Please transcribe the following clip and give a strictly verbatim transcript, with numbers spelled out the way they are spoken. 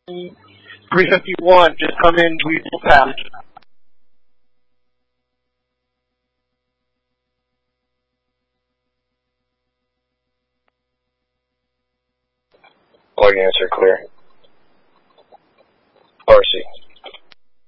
three fifty-one, just come in, we will pass. Plug answer clear. R C.